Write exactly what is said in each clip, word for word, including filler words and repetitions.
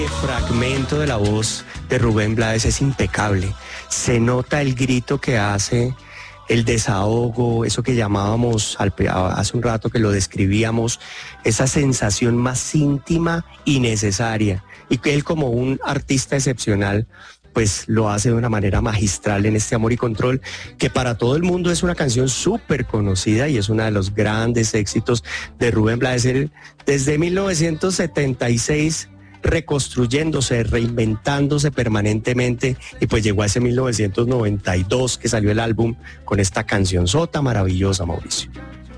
El fragmento de la voz de Rubén Blades es impecable. Se nota el grito que hace, el desahogo, eso que llamábamos al, hace un rato que lo describíamos, esa sensación más íntima y necesaria. Y que él, como un artista excepcional, pues lo hace de una manera magistral en este Amor y Control, que para todo el mundo es una canción súper conocida y es uno de los grandes éxitos de Rubén Blades. Él, desde mil novecientos setenta y seis, reconstruyéndose, reinventándose permanentemente, y pues llegó a ese mil novecientos noventa y dos que salió el álbum con esta canción sota maravillosa, Mauricio.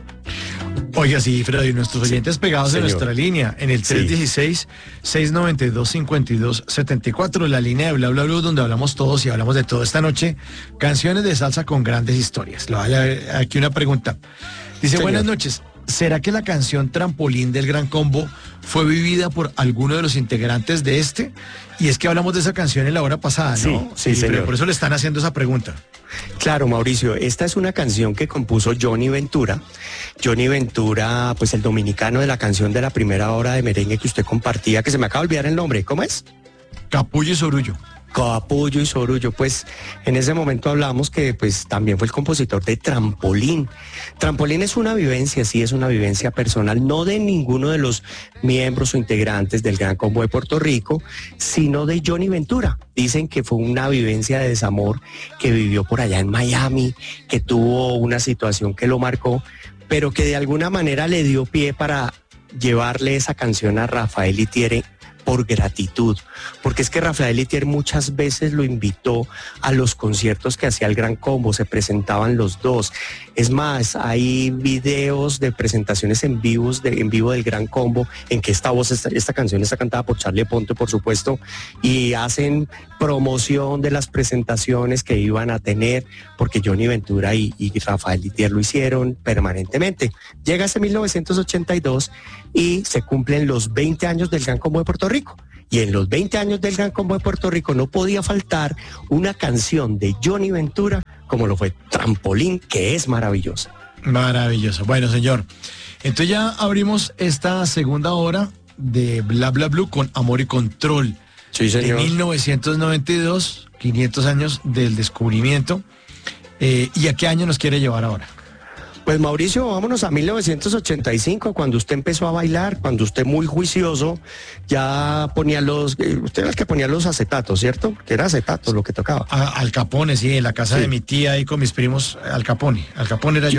Oiga, sí, Freddy, nuestros oyentes pegados Señor. en nuestra línea, en el tres dieciséis, seiscientos noventa y dos, cincuenta y dos setenta y cuatro, la línea de Bla Bla Blue, donde hablamos todos y hablamos de todo esta noche, canciones de salsa con grandes historias. Le voy a- Aquí una pregunta. Dice, Señor. buenas noches, ¿será que la canción Trampolín del Gran Combo fue vivida por alguno de los integrantes de este? Y es que hablamos de esa canción en la hora pasada, ¿no? Sí, sí, pero señor. por eso le están haciendo esa pregunta. Claro, Mauricio, esta es una canción que compuso Johnny Ventura. Johnny Ventura, pues el dominicano de la canción de la primera hora de merengue que usted compartía, que se me acaba de olvidar el nombre, ¿cómo es? Capullo y Sorullo. Capullo y Sorullo, pues en ese momento hablamos que pues también fue el compositor de Trampolín. Trampolín es una vivencia, sí, es una vivencia personal, no de ninguno de los miembros o integrantes del Gran Combo de Puerto Rico, sino de Johnny Ventura. Dicen que fue una vivencia de desamor que vivió por allá en Miami, que tuvo una situación que lo marcó, pero que de alguna manera le dio pie para llevarle esa canción a Rafael Itiere por gratitud, porque es que Rafael Itier muchas veces lo invitó a los conciertos que hacía el Gran Combo, se presentaban los dos. Es más, hay videos de presentaciones en vivos de, en vivo del Gran Combo en que esta voz, esta, esta canción está cantada por Charlie Ponte, por supuesto, y hacen promoción de las presentaciones que iban a tener, porque Johnny Ventura y, y Rafael Itier lo hicieron permanentemente. Llega ese mil novecientos ochenta y dos y se cumplen los veinte años del Gran Combo de Puerto Rico. Y en los veinte años del Gran Combo de Puerto Rico no podía faltar una canción de Johnny Ventura como lo fue Trampolín, que es maravillosa. Maravilloso. Bueno, señor. Entonces ya abrimos esta segunda hora de Bla Bla Blue con Amor y Control. Sí, señor. De mil novecientos noventa y dos, quinientos años del descubrimiento. Eh, ¿Y a qué año nos quiere llevar ahora? Pues Mauricio, vámonos a mil novecientos ochenta y cinco, cuando usted empezó a bailar, cuando usted muy juicioso ya ponía los, eh, usted era el que ponía los acetatos, ¿cierto? Que era acetato lo que tocaba. A- Al Capone, sí, en la casa Sí. de mi tía ahí con mis primos, Al Capone. Al Capone era yo.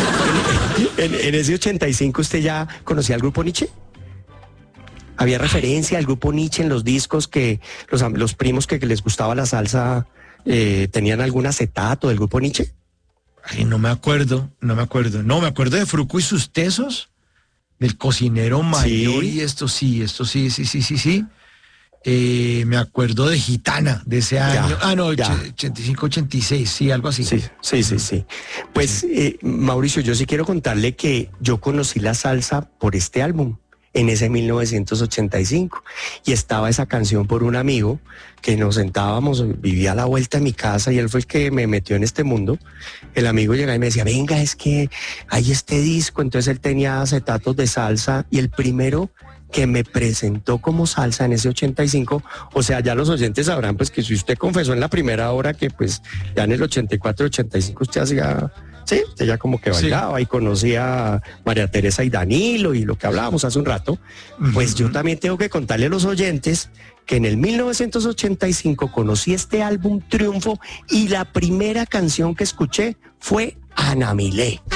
En, en ese ochenta y cinco usted ya conocía al grupo Nietzsche. Había referencia al grupo Nietzsche en los discos, que los, am- los primos que, que les gustaba la salsa eh, tenían algún acetato del grupo Nietzsche. Ay, no me acuerdo, no me acuerdo. No, me acuerdo de Fruco y sus tesos, del cocinero mayor, Sí. y esto sí, esto sí, sí, sí, sí, sí. Eh, me acuerdo de Gitana, de ese Ya, año. Ah, no, ya. ochenta y cinco, ochenta y seis, sí, algo así. Sí, sí, sí, sí. Pues eh, Mauricio, yo sí quiero contarle que yo conocí la salsa por este álbum, en ese mil novecientos ochenta y cinco, y estaba esa canción por un amigo que nos sentábamos, vivía a la vuelta de mi casa y él fue el que me metió en este mundo. El amigo llegaba y me decía, venga, es que hay este disco. Entonces él tenía acetatos de salsa y el primero que me presentó como salsa en ese ochenta y cinco, o sea, ya los oyentes sabrán pues que si usted confesó en la primera hora que pues ya en el ochenta y cuatro, ochenta y cinco usted hacía, sí, usted ya como que bailaba y conocía a María Teresa y Danilo y lo que hablábamos hace un rato, pues yo también tengo que contarle a los oyentes que en el mil novecientos ochenta y cinco conocí este álbum Triunfo y la primera canción que escuché fue Ana Milé.